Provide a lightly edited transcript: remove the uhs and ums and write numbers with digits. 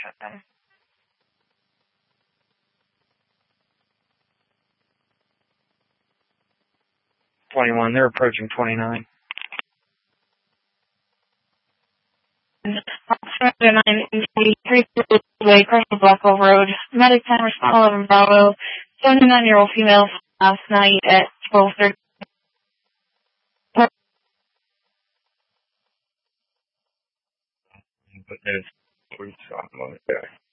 21. They're approaching 29. 93 Way, Crystal Blackwell Road. Medic 10, respond 11 Bravo. 79-year-old female last night at 12:30. But there's 3 something like that.